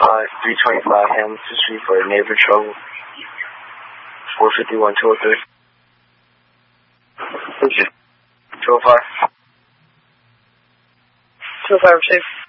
325 Hamilton Street for neighbor trouble. 451 203. 205. 205 received.